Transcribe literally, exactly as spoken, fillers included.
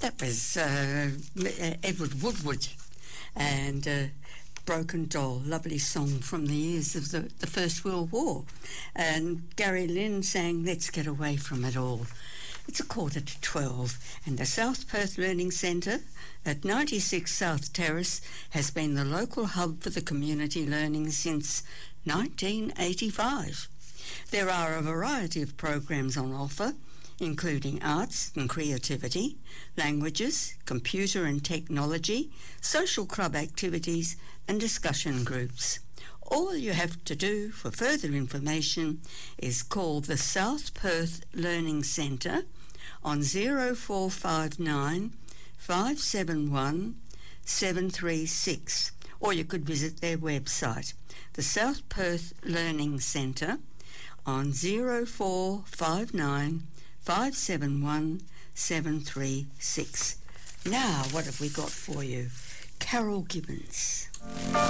That was uh, Edward Woodward and uh, Broken Doll, lovely song from the years of the, the First World War. And Gary Lynn sang Let's Get Away From It All. It's a quarter to twelve, and the South Perth Learning Centre at ninety-six South Terrace has been the local hub for the community learning since nineteen eighty-five. There are a variety of programs on offer, including arts and creativity, languages, computer and technology, social club activities and discussion groups. All you have to do for further information is call the South Perth Learning Centre on zero four five nine, five seven one, seven three six, or you could visit their website, the South Perth Learning Centre, on zero four five nine, five seven one, seven three six. Now, what have we got for you? Carol Gibbons.